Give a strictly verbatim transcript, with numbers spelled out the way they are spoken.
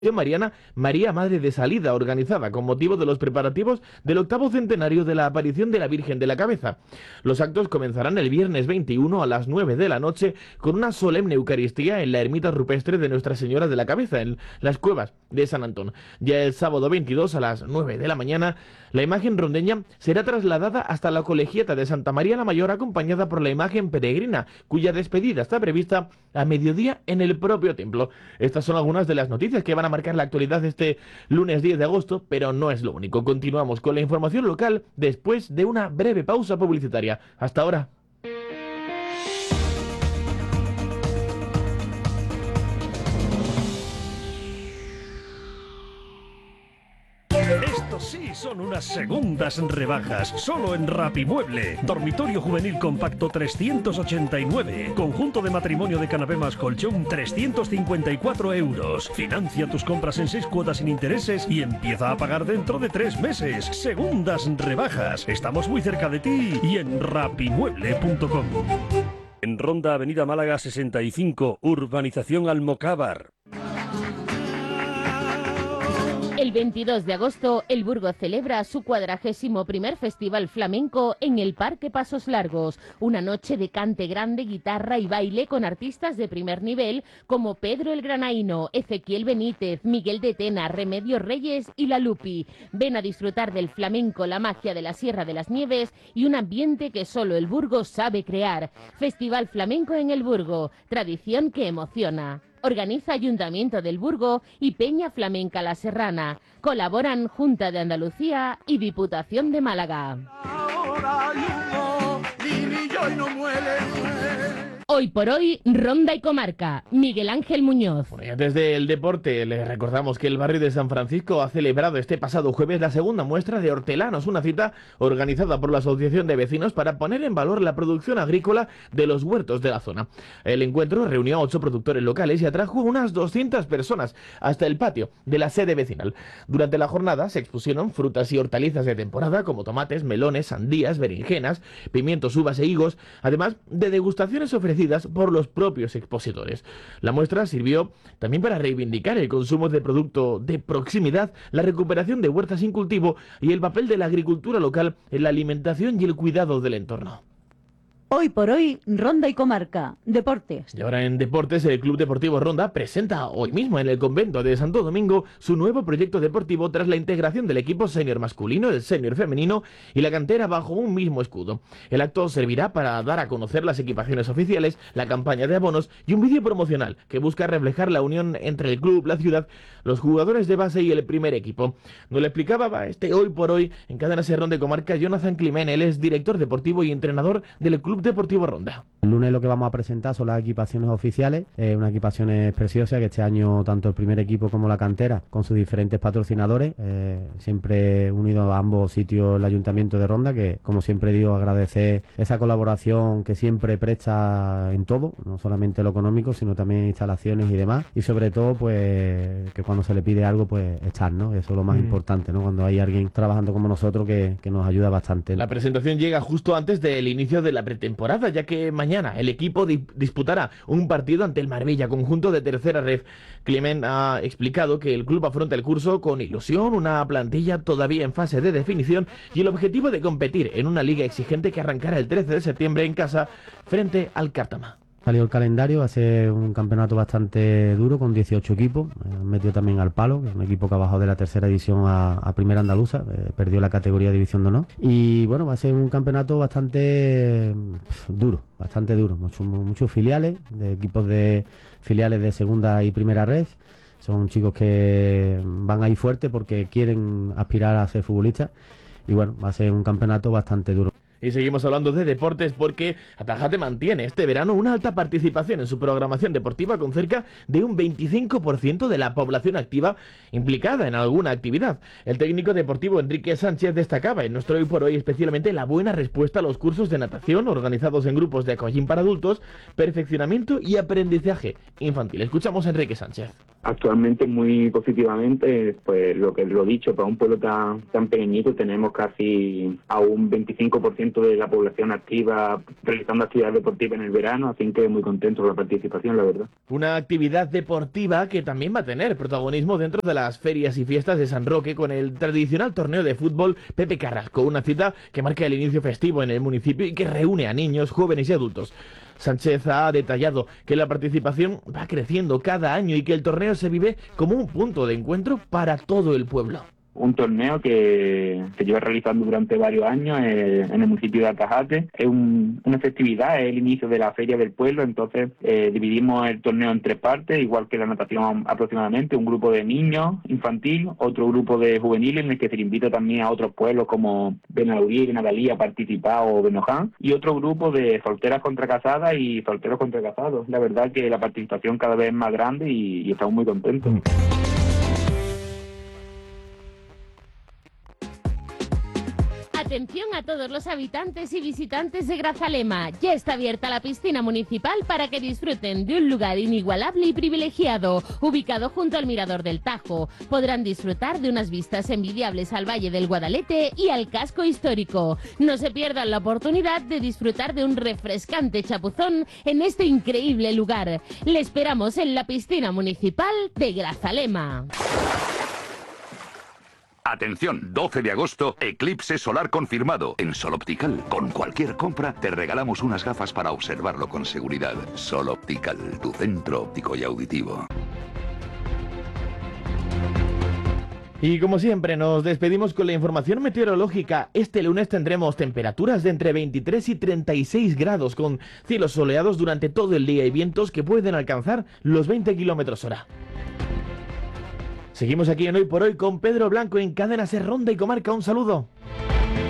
mariana María Madre de Salida, organizada con motivo de los preparativos del octavo centenario de la aparición de la Virgen de la Cabeza. Los actos comenzarán el viernes veintiuno a las nueve de la noche con una solemne Eucaristía en la ermita rupestre de Nuestra Señora de la Cabeza, en las Cuevas de San Antón. Ya el sábado veintidós a las nueve de la mañana, la imagen rondeña será trasladada hasta la colegiata de Santa María la Mayor, acompañada por la imagen peregrina, cuya despedida está prevista a mediodía en el propio templo. Estas son algunas de las noticias que van a marcar la actualidad este lunes diez de agosto, pero no es lo único. Continuamos con la información local después de una breve pausa publicitaria. Hasta ahora. Sí, son unas segundas rebajas, solo en Rapimueble. Dormitorio juvenil compacto trescientos ochenta y nueve. Conjunto de matrimonio de canapé más colchón trescientos cincuenta y cuatro euros. Financia tus compras en seis cuotas sin intereses y empieza a pagar dentro de tres meses. Segundas rebajas. Estamos muy cerca de ti y en rapimueble punto com. En Ronda, Avenida Málaga sesenta y cinco, Urbanización Almocávar. El veintidós de agosto, el Burgo celebra su cuadragésimo primer Festival Flamenco en el Parque Pasos Largos. Una noche de cante grande, guitarra y baile con artistas de primer nivel como Pedro el Granaíno, Ezequiel Benítez, Miguel de Tena, Remedios Reyes y La Lupi. Ven a disfrutar del flamenco, la magia de la Sierra de las Nieves y un ambiente que solo el Burgo sabe crear. Festival Flamenco en el Burgo, tradición que emociona. Organiza Ayuntamiento del Burgo y Peña Flamenca La Serrana. Colaboran Junta de Andalucía y Diputación de Málaga. Hoy por hoy, Ronda y Comarca. Miguel Ángel Muñoz. Bueno, y antes del deporte, les recordamos que el barrio de San Francisco ha celebrado este pasado jueves la segunda muestra de hortelanos, una cita organizada por la Asociación de Vecinos para poner en valor la producción agrícola de los huertos de la zona. El encuentro reunió a ocho productores locales y atrajo unas doscientas personas hasta el patio de la sede vecinal. Durante la jornada se expusieron frutas y hortalizas de temporada como tomates, melones, sandías, berenjenas, pimientos, uvas e higos, además de degustaciones ofrecidas por los propios expositores. La muestra sirvió también para reivindicar el consumo de producto de proximidad, la recuperación de huertas sin cultivo y el papel de la agricultura local en la alimentación y el cuidado del entorno. Hoy por hoy, Ronda y Comarca, Deportes. Y ahora en Deportes, el Club Deportivo Ronda presenta hoy mismo en el convento de Santo Domingo su nuevo proyecto deportivo tras la integración del equipo senior masculino, el senior femenino y la cantera bajo un mismo escudo. El acto servirá para dar a conocer las equipaciones oficiales, la campaña de abonos y un vídeo promocional que busca reflejar la unión entre el club, la ciudad, los jugadores de base y el primer equipo. Nos lo explicaba este Hoy por Hoy en Cadena Ser Ronda y Comarca Jonathan Climent. Él es director deportivo y entrenador del Club Deportivo Ronda. El lunes lo que vamos a presentar son las equipaciones oficiales, eh, unas equipaciones preciosas que este año tanto el primer equipo como la cantera, con sus diferentes patrocinadores, eh, siempre unidos a ambos sitios el Ayuntamiento de Ronda, que como siempre digo, agradecer esa colaboración que siempre presta en todo, no solamente lo económico, sino también instalaciones y demás, y sobre todo pues que cuando se le pide algo pues estar, ¿no? Eso es lo más mm. importante, ¿no? Cuando hay alguien trabajando como nosotros que, que nos ayuda bastante. La presentación llega justo antes del inicio de la pretemporada, ya que mañana el equipo di disputará un partido ante el Marbella, conjunto de tercera ref. Climent ha explicado que el club afronta el curso con ilusión, una plantilla todavía en fase de definición y el objetivo de competir en una liga exigente que arrancará el trece de septiembre en casa frente al Cártama. Salió el calendario, va a ser un campeonato bastante duro con dieciocho equipos, eh, metió también al Palo, que es un equipo que ha bajado de la tercera división a, a primera andaluza, eh, perdió la categoría de división de honor, y bueno, va a ser un campeonato bastante pff, duro, bastante duro, muchos, muchos filiales, de equipos de filiales de segunda y primera red, son chicos que van ahí fuerte porque quieren aspirar a ser futbolistas, y bueno, va a ser un campeonato bastante duro. Y seguimos hablando de deportes porque Atajate mantiene este verano una alta participación en su programación deportiva con cerca de un veinticinco por ciento de la población activa implicada en alguna actividad. El técnico deportivo Enrique Sánchez destacaba en nuestro Hoy por Hoy especialmente la buena respuesta a los cursos de natación organizados en grupos de acollín para adultos, perfeccionamiento y aprendizaje infantil. Escuchamos a Enrique Sánchez. Actualmente muy positivamente, pues lo que lo dicho, para un pueblo tan, tan pequeñito tenemos casi a un veinticinco por ciento ciento de la población activa realizando actividad deportiva en el verano, así que muy contento con la participación, la verdad. Una actividad deportiva que también va a tener protagonismo dentro de las ferias y fiestas de San Roque con el tradicional torneo de fútbol Pepe Carrasco, una cita que marca el inicio festivo en el municipio y que reúne a niños, jóvenes y adultos. Sánchez ha detallado que la participación va creciendo cada año y que el torneo se vive como un punto de encuentro para todo el pueblo. Un torneo que se lleva realizando durante varios años eh, en el municipio de Alcajate. Es un, una festividad, es el inicio de la feria del pueblo, entonces eh, dividimos el torneo en tres partes, igual que la natación aproximadamente, un grupo de niños infantil, otro grupo de juveniles en el que se le invita también a otros pueblos como Benalurí, Benadalí a participar o Benoján, y otro grupo de solteras contra casadas y solteros contra casados. La verdad que la participación cada vez es más grande y, y estamos muy contentos. Atención a todos los habitantes y visitantes de Grazalema. Ya está abierta la piscina municipal para que disfruten de un lugar inigualable y privilegiado, ubicado junto al Mirador del Tajo. Podrán disfrutar de unas vistas envidiables al Valle del Guadalete y al casco histórico. No se pierdan la oportunidad de disfrutar de un refrescante chapuzón en este increíble lugar. Le esperamos en la piscina municipal de Grazalema. Atención, doce de agosto, eclipse solar confirmado. En Sol Optical, con cualquier compra, te regalamos unas gafas para observarlo con seguridad. Sol Optical, tu centro óptico y auditivo. Y como siempre, nos despedimos con la información meteorológica. Este lunes tendremos temperaturas de entre veintitrés y treinta y seis grados, con cielos soleados durante todo el día y vientos que pueden alcanzar los veinte kilómetros hora. Seguimos aquí en Hoy por Hoy con Pedro Blanco en Cadena Ser Ronda y Comarca. Un saludo.